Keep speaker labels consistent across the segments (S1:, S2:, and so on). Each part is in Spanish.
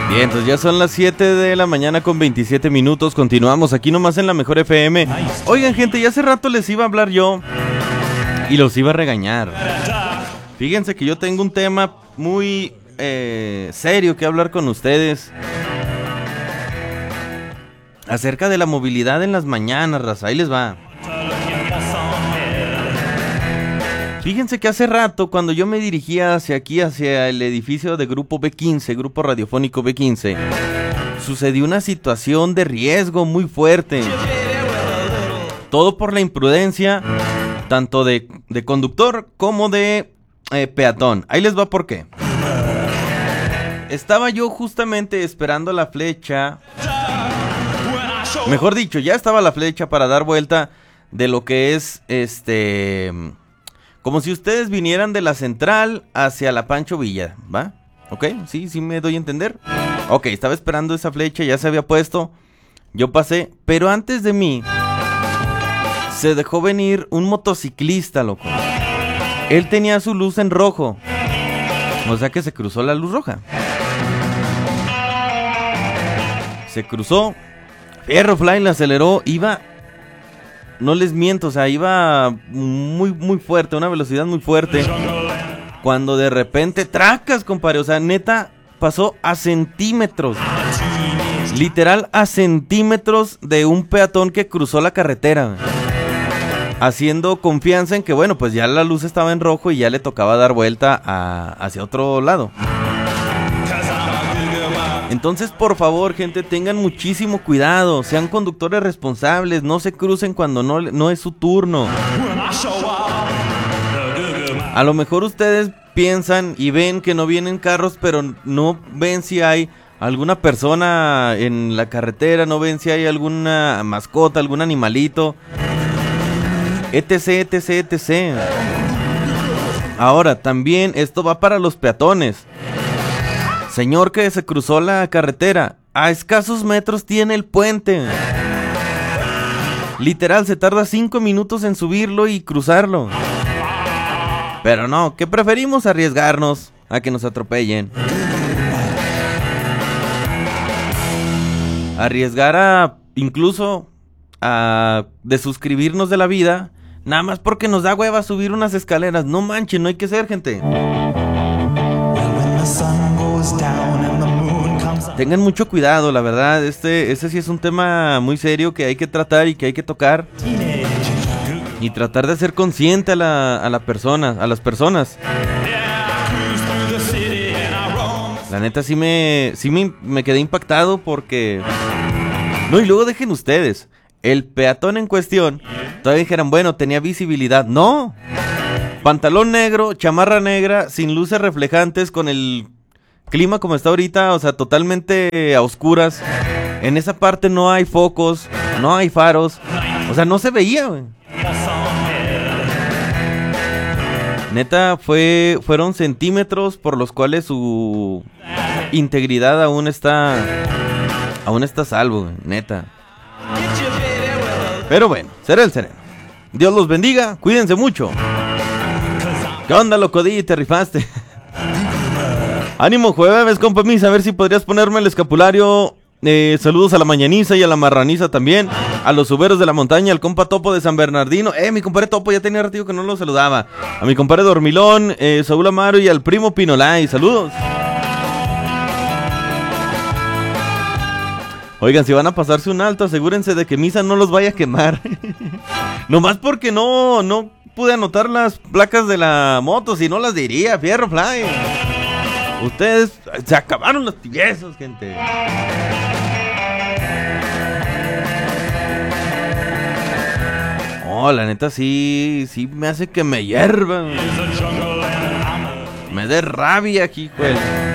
S1: Bien, entonces ya son las 7 de la mañana con 27 minutos. Continuamos aquí nomás en la Mejor FM. Oigan, gente, ya hace rato les iba a hablar yo y los iba a regañar. Fíjense que yo tengo un tema muy serio que hablar con ustedes acerca de la movilidad en las mañanas, raza. Ahí les va. Fíjense que hace rato, cuando yo me dirigía hacia aquí, hacia el edificio de Grupo B15, Grupo Radiofónico B15, sucedió una situación de riesgo muy fuerte. Todo por la imprudencia, tanto de conductor como de peatón. Ahí les va por qué. Estaba yo justamente esperando la flecha. Mejor dicho, ya estaba la flecha para dar vuelta de lo que es como si ustedes vinieran de la Central hacia la Pancho Villa, ¿va? ¿Ok? ¿Sí me doy a entender? Ok, estaba esperando esa flecha, ya se había puesto. Yo pasé, pero antes de mí se dejó venir un motociclista, loco. Él tenía su luz en rojo. O sea que se cruzó la luz roja. Se cruzó. Fierro Fly le aceleró. Iba... No les miento, o sea, iba muy, muy fuerte, una velocidad muy fuerte. Cuando de repente, tracas, compadre, o sea, neta, pasó a centímetros. Literal, a centímetros de un peatón que cruzó la carretera. Haciendo confianza en que, bueno, pues ya la luz estaba en rojo y ya le tocaba dar vuelta hacia otro lado. Entonces, por favor, gente, tengan muchísimo cuidado, sean conductores responsables, no se crucen cuando no es su turno. A lo mejor ustedes piensan y ven que no vienen carros, pero no ven si hay alguna persona en la carretera, no ven si hay alguna mascota, algún animalito, etc, etc, etc. Ahora, también esto va para los peatones. Señor que se cruzó la carretera, a escasos metros tiene el puente. Literal, se tarda 5 minutos en subirlo y cruzarlo. Pero no, que preferimos arriesgarnos a que nos atropellen. Arriesgar incluso a desuscribirnos de la vida, nada más porque nos da hueva subir unas escaleras. No manchen, no hay que ser, gente. Tengan mucho cuidado, la verdad, este sí es un tema muy serio que hay que tratar y que hay que tocar. Y tratar de ser consciente a las personas. La neta sí me quedé impactado porque... No, y luego dejen ustedes, el peatón en cuestión, todavía dijeran, bueno, tenía visibilidad. No, pantalón negro, chamarra negra, sin luces reflejantes, con el clima como está ahorita, o sea, totalmente a oscuras. En esa parte no hay focos, no hay faros, o sea, no se veía, güey. Neta, fueron centímetros por los cuales su integridad aún está a salvo, güey, neta. Pero bueno, será el sereno. Dios los bendiga, cuídense mucho. ¿Qué onda, Locodí? ¿Te rifaste? Ánimo, jueves, compa Misa, a ver si podrías ponerme el escapulario. Saludos a la Mañaniza y a la Marraniza también. A los Uberos de la Montaña, al compa Topo de San Bernardino. Mi compadre Topo, ya tenía ratito que no lo saludaba. A mi compadre Dormilón, Saúl Amaro y al primo Pinolay, saludos. Oigan, si van a pasarse un alto, asegúrense de que Misa no los vaya a quemar. Nomás porque no pude anotar las placas de la moto, si no las diría, Fierro Fly. Ustedes se acabaron los tibiezos, gente. Oh, la neta sí me hace que me hierva. Me dé rabia aquí, pues.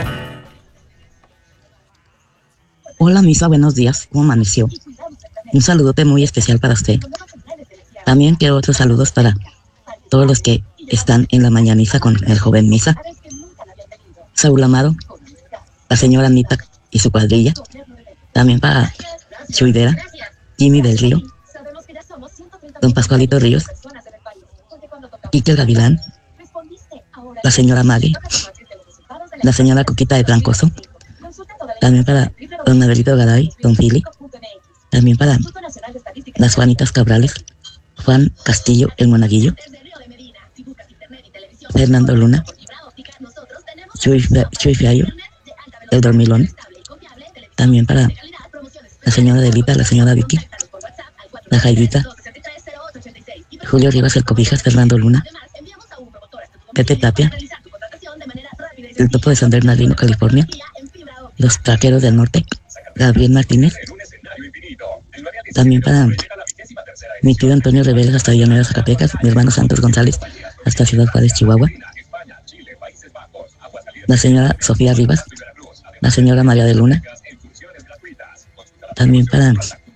S2: Hola, Misa, buenos días. ¿Cómo amaneció? Un saludote muy especial para usted. También quiero otros saludos para todos los que están en la mañaniza con el joven Misa. Saúl Amado, la señora Anita y su cuadrilla. También para Chuidera, Jimmy del Río, don Pascualito Ríos, Quique Gavilán, la señora Maggie, la señora Coquita de Trancoso, También para don Adelito Garay, don Fili. También para las Juanitas Cabrales, Juan Castillo, el Monaguillo, Fernando Luna, Chuy Fiallo, el Dormilón. También para la señora Delita, la señora Vicky, la Jairita, Julio Rivas, el Cobijas, Fernando Luna, Pepe Tapia, el Topo de San Bernardino, California, los Traqueros del Norte, Gabriel Martínez. También para mi tío Antonio Reveles hasta Villanueva, Zacatecas, mi hermano Santos González hasta Ciudad Juárez, Chihuahua, la señora Sofía Rivas, la señora María de Luna. También para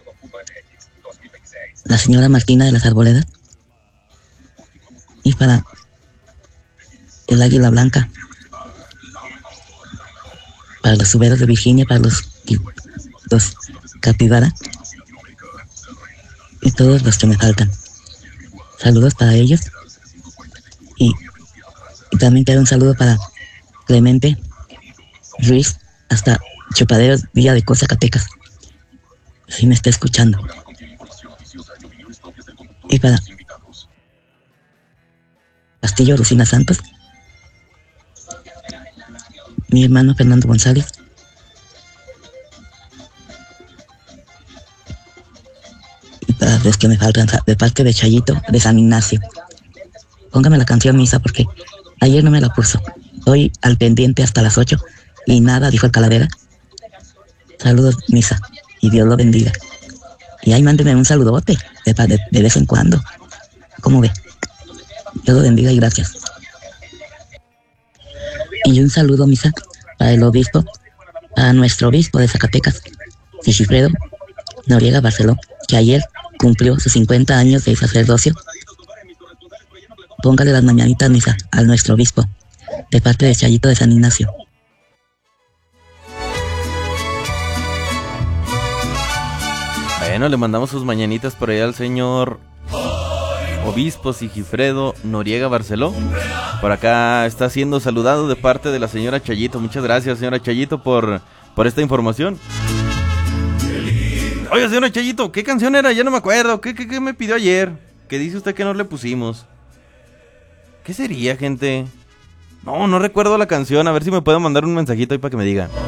S2: la señora Martina de las Arboledas y para el Águila Blanca, para los Suberos de Virginia, para los Capibara y todos los que me faltan. Saludos para ellos y también quiero un saludo para Clemente Ruiz hasta Chupaderos, Villa de Cosa, Zacatecas, si me está escuchando. Y para Castillo Lucina Santos, mi hermano Fernando González, y para los que me faltan, de parte de Chayito de San Ignacio. Póngame la canción, Misa, porque ayer no me la puso. Estoy al pendiente hasta las 8 y nada, dijo el Calavera. Saludos, Misa, y Dios lo bendiga. Y ahí mándeme un saludote de vez en cuando. ¿Cómo ve? Dios lo bendiga y gracias. Y un saludo, Misa, para el obispo, a nuestro obispo de Zacatecas, Sigifredo Noriega Barceló, que ayer cumplió sus 50 años de sacerdocio. Póngale las mañanitas, Misa, a nuestro obispo, de parte de Chayito de San Ignacio.
S1: Bueno, le mandamos sus mañanitas por allá al señor obispo Sigifredo Noriega Barceló. Por acá está siendo saludado de parte de la señora Chayito. Muchas gracias, señora Chayito, por esta información. Oiga, señora Chayito, ¿qué canción era? Ya no me acuerdo. ¿Qué me pidió ayer? ¿Qué dice usted que no le pusimos? ¿Qué sería, gente? No recuerdo la canción. A ver si me puede mandar un mensajito ahí para que me diga.